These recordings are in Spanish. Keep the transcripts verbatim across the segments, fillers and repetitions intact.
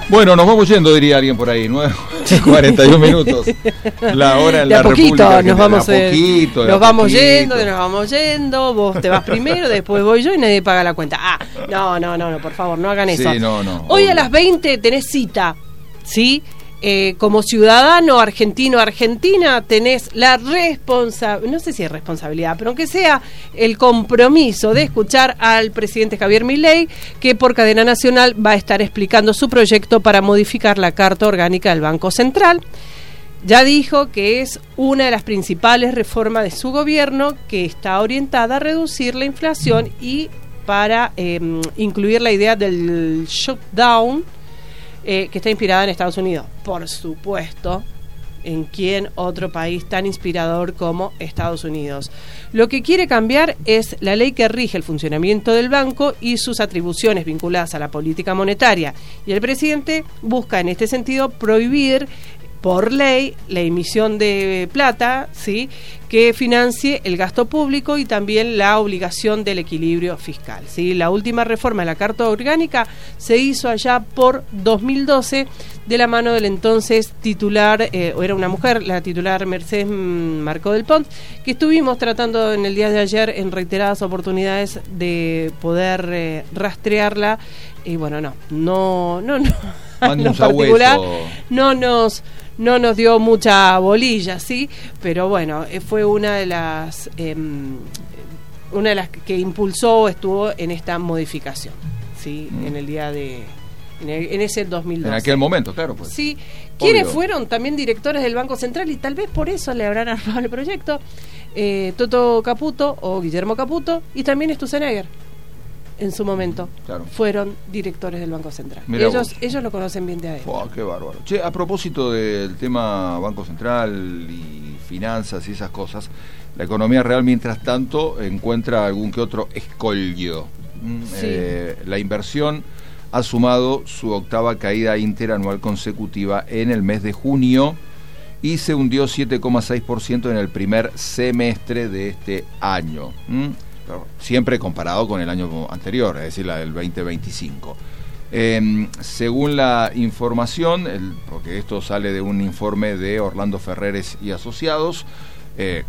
Bueno, nos vamos yendo, diría alguien por ahí, nueve cuarenta y uno minutos. La hora en de la a poquito, República nos vamos, de a poquito, de nos a vamos poquito. yendo, nos vamos yendo, vos te vas primero, después voy yo y nadie paga la cuenta. Ah, no, no, no, no, por favor, no hagan eso. Sí, no, no, Hoy obvio. a las veinte tenés cita, ¿sí? Eh, como ciudadano argentino argentina tenés la responsabilidad, no sé si es responsabilidad, pero aunque sea el compromiso de escuchar al presidente Javier Milei, que por cadena nacional va a estar explicando su proyecto para modificar la Carta Orgánica del Banco Central. Ya dijo que es una de las principales reformas de su gobierno, que está orientada a reducir la inflación y para eh, incluir la idea del shutdown, Eh, que está inspirada en Estados Unidos. Por supuesto, ¿en quién otro país tan inspirador como Estados Unidos? Lo que quiere cambiar es la ley que rige el funcionamiento del banco y sus atribuciones vinculadas a la política monetaria. Y el presidente busca en este sentido prohibir por ley la emisión de plata, ¿sí?, que financie el gasto público y también la obligación del equilibrio fiscal, ¿sí? La última reforma de la Carta Orgánica se hizo allá por dos mil doce de la mano del entonces titular, eh, o era una mujer, la titular Mercedes Marcó del Pont, que estuvimos tratando en el día de ayer en reiteradas oportunidades de poder eh, rastrearla, y bueno, no, no, no, no, en lo particular no nos... no nos dio mucha bolilla, sí, pero bueno, fue una de las eh, una de las que impulsó, estuvo en esta modificación, sí, mm. en el día de en, el, en ese dos mil doce. En aquel momento, claro, pues. Sí, quienes Obvio. fueron también directores del Banco Central y tal vez por eso le habrán armado el proyecto, eh, Toto Caputo o Guillermo Caputo y también Sturzenegger. En su momento, claro, fueron directores del Banco Central. Mirá ellos vos. ellos lo conocen bien de adentro. Oh, qué bárbaro. Che, a propósito del tema Banco Central y finanzas y esas cosas, la economía real, mientras tanto, encuentra algún que otro escollo. Sí. Eh, la inversión ha sumado su octava caída interanual consecutiva en el mes de junio y se hundió siete coma seis por ciento en el primer semestre de este año. ¿Mm? Siempre comparado con el año anterior, es decir, la del veinte veinticinco. Eh, según la información, el, porque esto sale de un informe de Orlando Ferreres y Asociados, eh,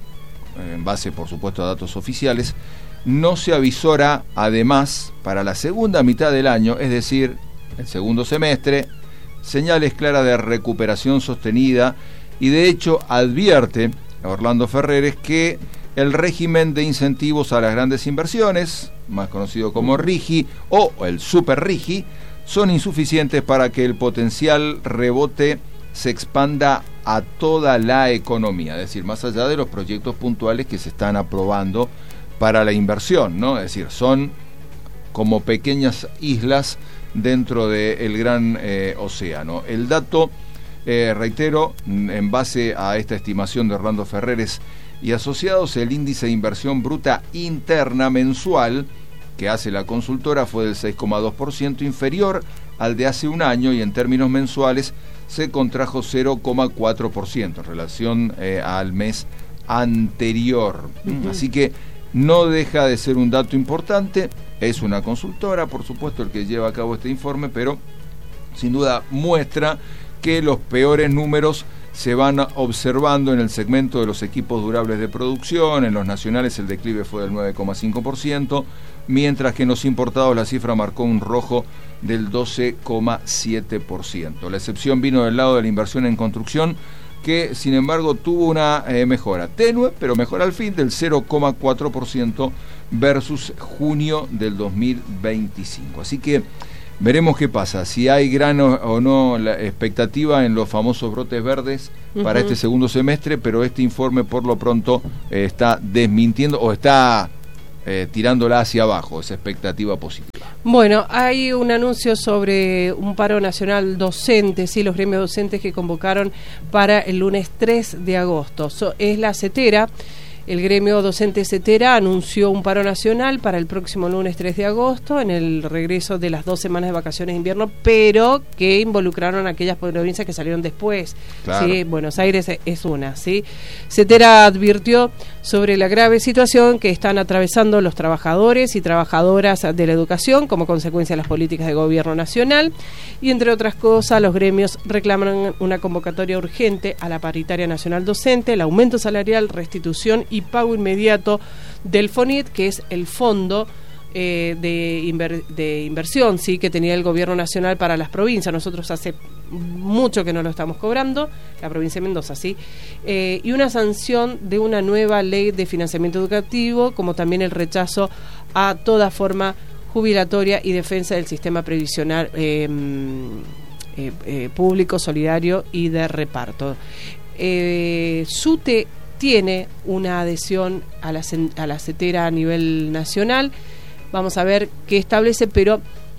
en base, por supuesto, a datos oficiales, no se avisora, además, para la segunda mitad del año, es decir, el segundo semestre, señales claras de recuperación sostenida, y de hecho advierte Orlando Ferreres que el régimen de incentivos a las grandes inversiones, más conocido como RIGI o el Super RIGI, son insuficientes para que el potencial rebote se expanda a toda la economía, es decir, más allá de los proyectos puntuales que se están aprobando para la inversión, ¿no? Es decir, son como pequeñas islas dentro del gran eh, océano. El dato, eh, reitero, en base a esta estimación de Orlando Ferreres y Asociados, el índice de inversión bruta interna mensual que hace la consultora fue del seis coma dos por ciento, inferior al de hace un año, y en términos mensuales se contrajo cero coma cuatro por ciento en relación eh, al mes anterior. Uh-huh. Así que no deja de ser un dato importante. Es una consultora, por supuesto, el que lleva a cabo este informe, pero sin duda muestra que los peores números se van observando en el segmento de los equipos durables de producción. En los nacionales el declive fue del nueve coma cinco por ciento, mientras que en los importados la cifra marcó un rojo del doce coma siete por ciento. La excepción vino del lado de la inversión en construcción, que sin embargo tuvo una eh, mejora tenue, pero mejora al fin, del cero coma cuatro por ciento versus junio del dos mil veinticinco. Así que veremos qué pasa, si hay gran o, o no la expectativa en los famosos brotes verdes uh-huh. para este segundo semestre, pero este informe por lo pronto eh, está desmintiendo o está eh, tirándola hacia abajo, esa expectativa positiva. Bueno, hay un anuncio sobre un paro nacional docente, sí, los gremios docentes que convocaron para el lunes tres de agosto. So, es la CETERA. El gremio docente CETERA anunció un paro nacional para el próximo lunes tres de agosto, en el regreso de las dos semanas de vacaciones de invierno, pero que involucraron a aquellas provincias que salieron después. Claro. ¿Sí? Buenos Aires es una. ¿Sí? CETERA advirtió sobre la grave situación que están atravesando los trabajadores y trabajadoras de la educación como consecuencia de las políticas de gobierno nacional, y entre otras cosas los gremios reclaman una convocatoria urgente a la paritaria nacional docente, el aumento salarial, restitución y pago inmediato del FONIT, que es el fondo eh, de, inver, de inversión, sí, que tenía el gobierno nacional para las provincias. Nosotros hace mucho que no lo estamos cobrando, la provincia de Mendoza, sí, eh, y una sanción de una nueva ley de financiamiento educativo, como también el rechazo a toda forma jubilatoria y defensa del sistema previsional eh, eh, eh, público, solidario y de reparto. Eh, SUTE tiene una adhesión a la, a la CETERA a nivel nacional. Vamos a ver qué establece, pero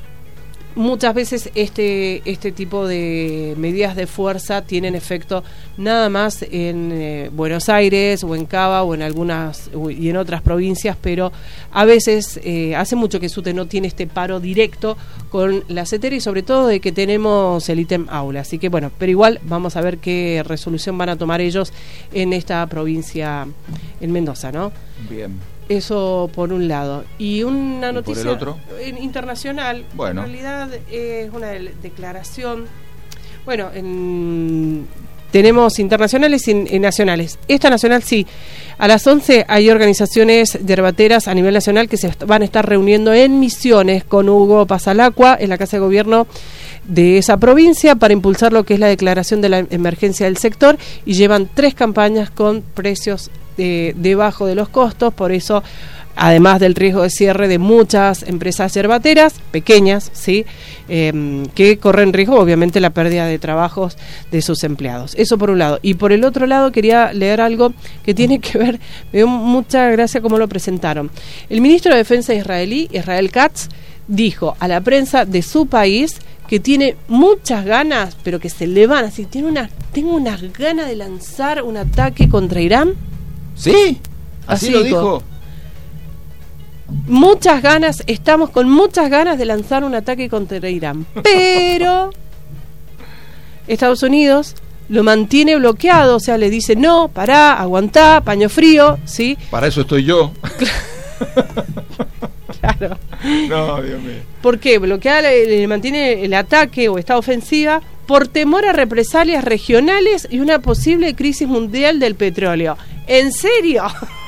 muchas veces este este tipo de medidas de fuerza tienen efecto nada más en eh, Buenos Aires o en Cava o en algunas y en otras provincias, pero a veces eh, hace mucho que SUTE no tiene este paro directo con la CETERA, y sobre todo de que tenemos el ítem aula. Así que bueno, pero igual vamos a ver qué resolución van a tomar ellos en esta provincia, en Mendoza, ¿no? Bien. Eso por un lado. Y una ¿Y noticia por el otro? internacional, bueno. En realidad es una declaración. Bueno, en, tenemos internacionales y, y nacionales. Esta nacional sí. A las once hay organizaciones yerbateras a nivel nacional que se van a estar reuniendo en Misiones con Hugo Pasalacqua en la Casa de Gobierno de esa provincia para impulsar lo que es la declaración de la emergencia del sector, y llevan tres campañas con precios de, debajo de los costos. Por eso, además del riesgo de cierre de muchas empresas yerbateras pequeñas, sí, eh, que corren riesgo, obviamente, la pérdida de trabajos de sus empleados. Eso por un lado. Y por el otro lado quería leer algo que tiene que ver, me dio mucha gracia cómo lo presentaron. El ministro de Defensa israelí, Israel Katz, dijo a la prensa de su país que tiene muchas ganas, pero que se le van así, tiene una, tengo unas ganas de lanzar un ataque contra Irán. ¿Sí? ¿Así, así lo dijo? Muchas ganas, estamos con muchas ganas de lanzar un ataque contra Irán, pero Estados Unidos lo mantiene bloqueado, o sea, le dice no, pará, aguantá, paño frío, ¿sí? Para eso estoy yo. Claro. No, Dios mío. ¿Por qué? Bloquea, le, le mantiene el ataque o esta ofensiva por temor a represalias regionales y una posible crisis mundial del petróleo. ¿En serio?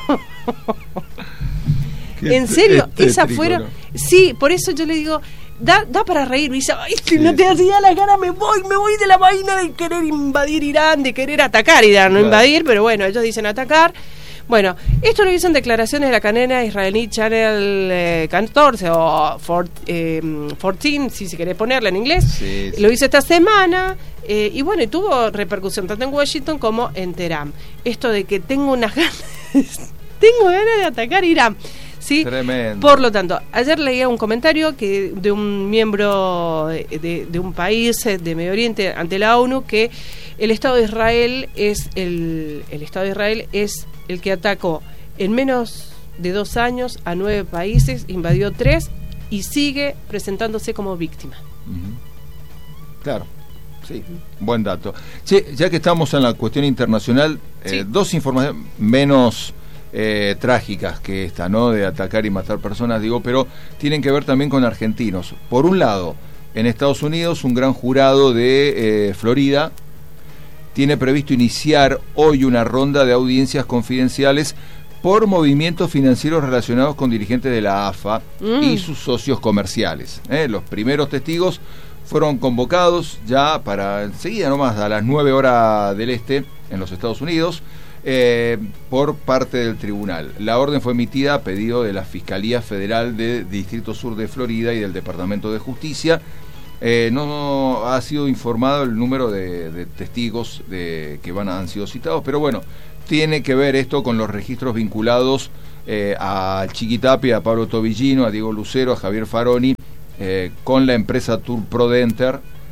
¿En serio? Esas fueron... Sí, por eso yo le digo, da, da para reír. Me dice, ay, si sí, no te hacía las ganas, me voy, me voy de la vaina de querer invadir Irán, de querer atacar Irán, no claro. invadir, pero bueno, ellos dicen atacar. Bueno, esto lo dicen declaraciones de la cadena israelí Channel eh, catorce o catorce, si se querés ponerla en inglés. Sí, sí. Lo hizo esta semana eh, y bueno, y tuvo repercusión tanto en Washington como en Teherán. Esto de que tengo unas ganas, tengo ganas de atacar Irán. ¿Sí? Tremendo. Por lo tanto, ayer leía un comentario que de un miembro de, de, de un país de Medio Oriente ante la ONU, que el Estado de Israel es el, el Estado de Israel es el que atacó en menos de dos años a nueve países, invadió tres y sigue presentándose como víctima. Uh-huh. Claro, sí, buen dato. Sí, ya que estamos en la cuestión internacional, sí. eh, dos informaciones menos eh, trágicas que esta, ¿no? De atacar y matar personas, digo, pero tienen que ver también con argentinos. Por un lado, en Estados Unidos, un gran jurado de eh, Florida tiene previsto iniciar hoy una ronda de audiencias confidenciales por movimientos financieros relacionados con dirigentes de la A F A mm. y sus socios comerciales. ¿eh? Los primeros testigos fueron convocados ya para enseguida nomás a las nueve horas del este en los Estados Unidos eh, por parte del tribunal. La orden fue emitida a pedido de la Fiscalía Federal del Distrito Sur de Florida y del Departamento de Justicia. Eh, no ha sido informado el número de, de testigos de, que van a, han sido citados, pero bueno, tiene que ver esto con los registros vinculados eh, a Chiquitapia, a Pablo Tobillino, a Diego Lucero, a Javier Faroni, eh, con la empresa Tour Prodenter,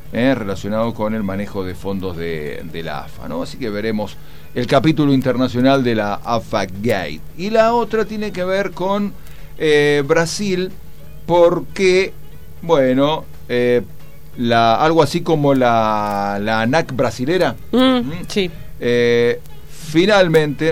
eh, relacionado con el manejo de fondos de, de la A F A, ¿no? Así que veremos el capítulo internacional de la A F A Gate. Y la otra tiene que ver con eh, Brasil, porque, bueno, eh, la, algo así como la, la ANAC brasilera, mm, ¿Mm? sí. eh, finalmente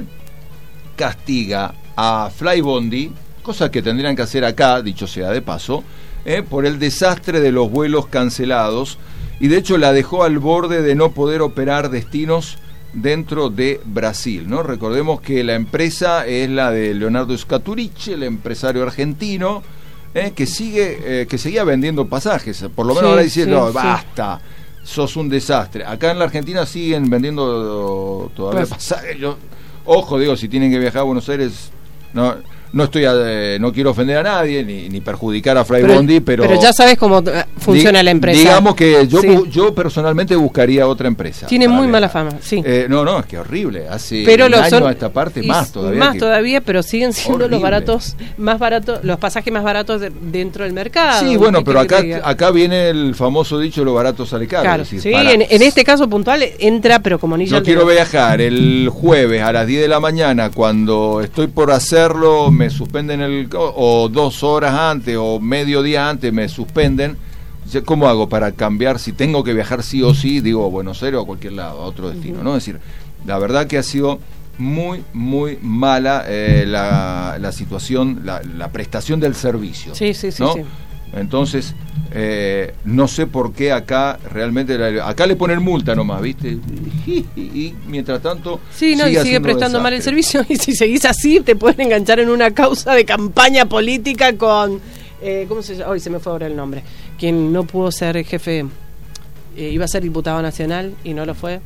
castiga a Flybondi, cosa que tendrían que hacer acá, dicho sea de paso, eh, por el desastre de los vuelos cancelados, y de hecho la dejó al borde de no poder operar destinos dentro de Brasil, ¿no? Recordemos que la empresa es la de Leonardo Scaturici, el empresario argentino, eh, que sigue eh, que seguía vendiendo pasajes, por lo menos sí, ahora dice, sí, no, sí. basta, sos un desastre. Acá en la Argentina siguen vendiendo todavía pues, pasajes. Yo, ojo, digo, si tienen que viajar a Buenos Aires, no... No estoy a, no quiero ofender a nadie ni, ni perjudicar a Flybondi, pero, pero pero ya sabes cómo funciona di, la empresa. Digamos que yo sí. yo personalmente buscaría otra empresa. Tiene muy viajar. mala fama, sí. Eh, no, no, es que horrible. Hace pero un año son, a esta parte y, más todavía. Más que, todavía, pero siguen siendo horrible. los baratos más baratos, los pasajes más baratos de, dentro del mercado. Sí, bueno, pero acá acá viene el famoso dicho, lo barato sale caro. Claro, es decir, sí, para, en, en este caso puntual entra, pero como anillo. Yo quiero viajar el jueves a las diez de la mañana, cuando estoy por hacerlo, me suspenden el o dos horas antes o medio día antes me suspenden. ¿Cómo hago para cambiar? Si tengo que viajar sí o sí, digo a Buenos Aires o a cualquier lado, a otro destino, uh-huh. ¿no? Es decir, la verdad que ha sido muy, muy mala eh, la, la situación, la, la prestación del servicio. Sí, sí, sí. ¿no? sí. Entonces, eh, no sé por qué acá realmente, la, acá le ponen multa nomás, ¿viste? Y, y, y mientras tanto... Sí, no, sigue y sigue prestando desastre. mal el servicio, y si seguís así te pueden enganchar en una causa de campaña política con... Eh, ¿Cómo se llama? Hoy se me fue ahora el nombre. Quien no pudo ser jefe, eh, iba a ser diputado nacional y no lo fue.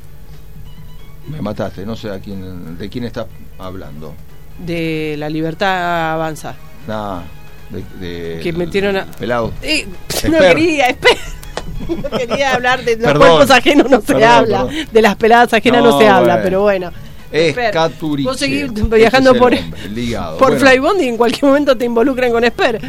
Me mataste, no sé a quién, de quién estás hablando. De La Libertad Avanza. Nah. De, de que metieron a pelado eh, no quería esper no quería hablar de los perdón, cuerpos ajenos, no se perdón, habla perdón. de las peladas ajenas no, no se bueno. habla, pero bueno, Scaturici, vos seguís viajando por nombre, ligado. por bueno. Flybondi y en cualquier momento te involucran con Esper.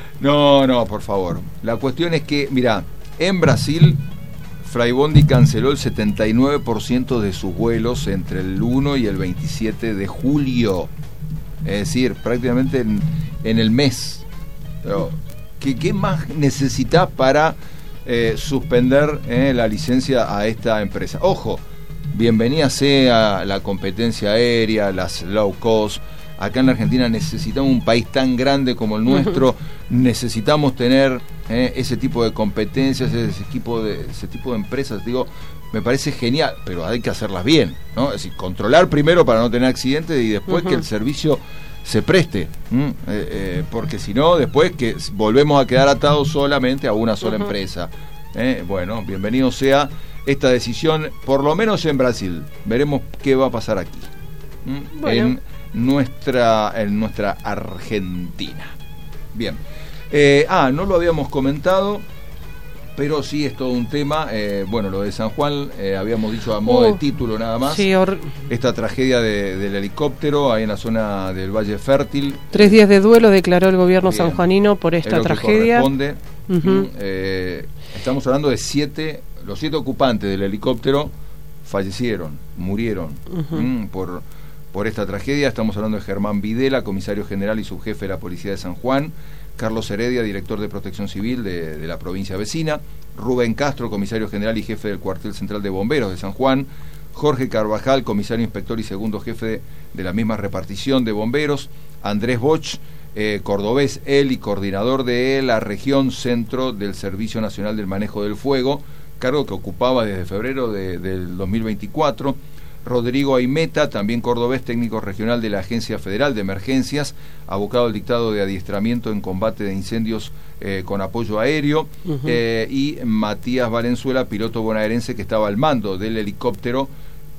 No, no, por favor. La cuestión es que, mira, en Brasil Flybondi canceló el setenta y nueve por ciento de sus vuelos entre el uno y el veintisiete de julio, es decir, prácticamente en, en el mes. Pero, ¿qué, qué más necesitas para eh, suspender eh, la licencia a esta empresa? Ojo, bienvenida sea la competencia aérea, las low cost. Acá en la Argentina necesitamos un país tan grande como el nuestro, uh-huh. necesitamos tener eh, ese tipo de competencias, ese tipo de, ese tipo de empresas. Digo, me parece genial, pero hay que hacerlas bien, ¿no? Es decir, controlar primero para no tener accidentes y después uh-huh. que el servicio se preste, ¿m? Eh, eh, porque si no, después que volvemos a quedar atados solamente a una sola uh-huh. empresa. Eh, bueno, bienvenido sea esta decisión, por lo menos en Brasil. Veremos qué va a pasar aquí, bueno. en nuestra en nuestra Argentina. Bien. Eh, ah, no lo habíamos comentado, pero sí es todo un tema. Eh, bueno, lo de San Juan, eh, habíamos dicho a modo uh, de título nada más. Sí, or... Esta tragedia de, del helicóptero ahí en la zona del Valle Fértil. Tres días de duelo declaró el gobierno Bien. sanjuanino por esta es lo tragedia. Que corresponde. Uh-huh. eh, estamos hablando de siete, los siete ocupantes del helicóptero fallecieron, murieron uh-huh. mm, por, por esta tragedia. Estamos hablando de Germán Videla, comisario general y subjefe de la Policía de San Juan. Carlos Heredia, director de Protección Civil de, de la provincia vecina, Rubén Castro, comisario general y jefe del cuartel central de bomberos de San Juan, Jorge Carvajal, comisario inspector y segundo jefe de, de la misma repartición de bomberos, Andrés Boch, eh, cordobés él y coordinador de la región centro del Servicio Nacional del Manejo del Fuego, cargo que ocupaba desde febrero de, del dos mil veinticuatro, Rodrigo Aimeta, también cordobés, técnico regional de la Agencia Federal de Emergencias, abocado al dictado de adiestramiento en combate de incendios eh, con apoyo aéreo, uh-huh. eh, y Matías Valenzuela, piloto bonaerense que estaba al mando del helicóptero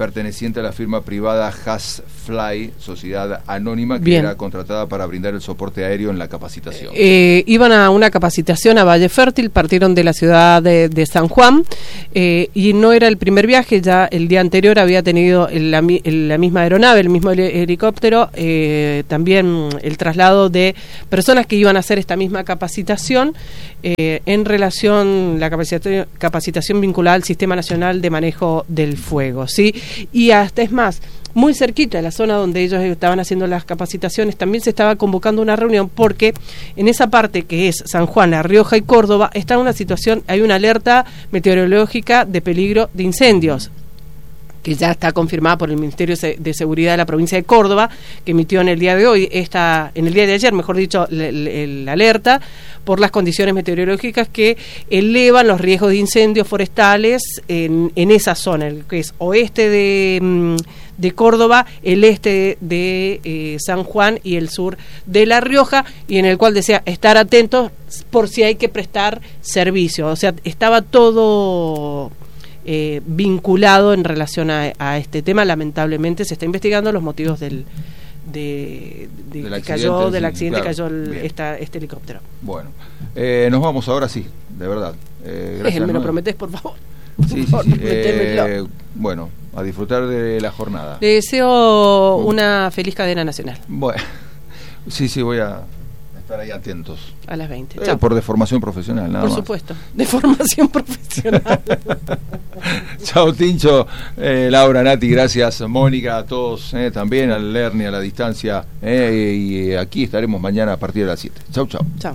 perteneciente a la firma privada Hasfly, sociedad anónima, que Bien. era contratada para brindar el soporte aéreo en la capacitación. Eh, iban a una capacitación a Valle Fértil, partieron de la ciudad de, de San Juan, eh, y no era el primer viaje, ya el día anterior había tenido el, la, el, la misma aeronave, el mismo heli- helicóptero, eh, también el traslado de personas que iban a hacer esta misma capacitación eh, en relación la capacitación, capacitación vinculada al Sistema Nacional de Manejo del Fuego, ¿sí? Y hasta es más, muy cerquita de la zona donde ellos estaban haciendo las capacitaciones, también se estaba convocando una reunión porque en esa parte que es San Juan, La Rioja y Córdoba está una situación, hay una alerta meteorológica de peligro de incendios, que ya está confirmada por el Ministerio de Seguridad de la provincia de Córdoba, que emitió en el día de hoy, esta, en el día de ayer, mejor dicho, la alerta por las condiciones meteorológicas que elevan los riesgos de incendios forestales en, en esa zona, el que es oeste de, de Córdoba, el este de eh, San Juan y el sur de La Rioja, y en el cual desea estar atentos por si hay que prestar servicio. O sea, estaba todo Eh, vinculado en relación a, a este tema. Lamentablemente se está investigando los motivos del de, de, del que cayó sí, del accidente claro, cayó el, esta, este helicóptero. Bueno, eh, nos vamos ahora sí, de verdad. Eh, gracias, eh, me lo ¿no? prometés, por favor. Sí, Por sí, sí. favor, prometémelo. Eh, bueno, a disfrutar de la jornada. Le deseo una feliz cadena nacional. Bueno, sí, sí, voy a estar ahí atentos. A las veinte. Eh, por deformación profesional, nada Por más. supuesto, de formación profesional. Chao, Tincho, eh, Laura, Nati, gracias, Mónica, a todos, eh, también al Lerni, a la distancia, eh, y eh, aquí estaremos mañana a partir de las siete. Chau, chau. Chao.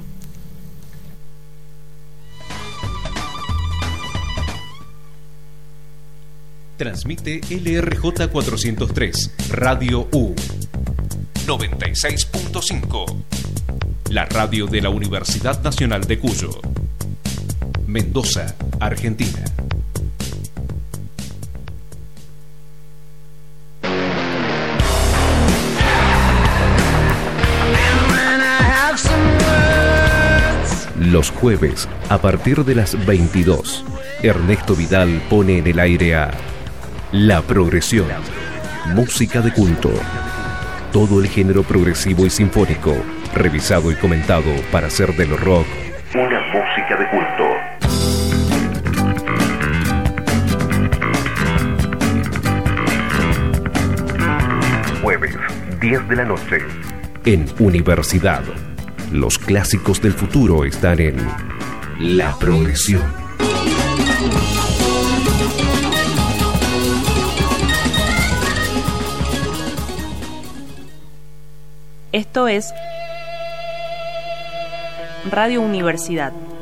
Transmite L R J cuatrocientos tres, Radio U, noventa y seis punto cinco. La radio de la Universidad Nacional de Cuyo. Mendoza, Argentina. Los jueves, a partir de las veintidós, Ernesto Vidal pone en el aire a La Progresión, música de culto. Todo el género progresivo y sinfónico, revisado y comentado para hacer del rock una música de culto. Jueves, diez de la noche. En Universidad. Los clásicos del futuro están en La Progresión. Esto es Radio Universidad.